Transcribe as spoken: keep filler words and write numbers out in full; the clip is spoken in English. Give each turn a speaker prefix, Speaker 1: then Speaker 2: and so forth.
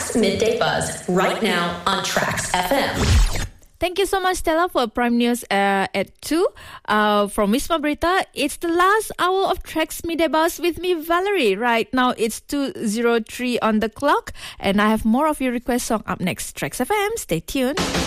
Speaker 1: Trax Midday Buzz right now on Trax F M.
Speaker 2: Thank you so much, Stella, for Prime News uh, at two. Uh, from Wisma Berita, it's the last hour of Trax Midday Buzz with me, Valerie. Right now, it's two oh three on the clock, and I have more of your request song up next. Trax F M, stay tuned.